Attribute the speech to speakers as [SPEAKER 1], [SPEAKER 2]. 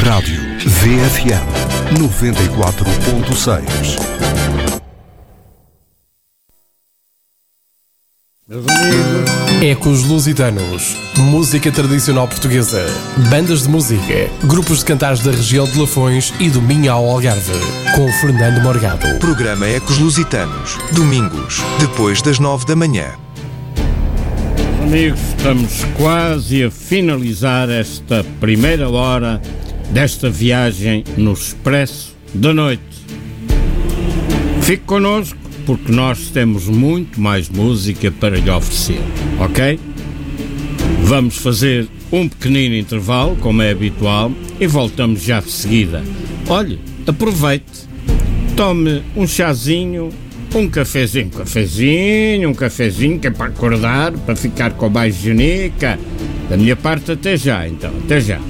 [SPEAKER 1] Rádio VFM 94.6.
[SPEAKER 2] Meus amigos,
[SPEAKER 3] Ecos Lusitanos, música tradicional portuguesa, bandas de música, grupos de cantares da região de Lafões e do Minho ao Algarve, com Fernando Morgado.
[SPEAKER 4] Programa Ecos Lusitanos, domingos, depois das 9 da manhã.
[SPEAKER 2] amigos, estamos quase a finalizar esta primeira hora desta viagem no Expresso da Noite. Fique connosco, porque nós temos muito mais música para lhe oferecer, ok? Vamos fazer um pequenino intervalo, como é habitual, e voltamos já de seguida. Olhe, aproveite, tome um chazinho, um cafezinho, que é para acordar, para ficar com a mais genica. Da minha parte, até já, então, até já.